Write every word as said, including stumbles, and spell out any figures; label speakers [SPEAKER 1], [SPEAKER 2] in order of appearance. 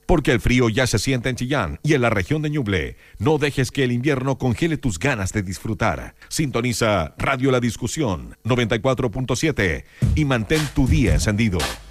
[SPEAKER 1] Porque el frío ya se siente en Chillán y en la región de Ñuble. No dejes que el invierno congele tus ganas de disfrutar. Sintoniza Radio La Discusión noventa y cuatro punto siete y mantén tu día encendido.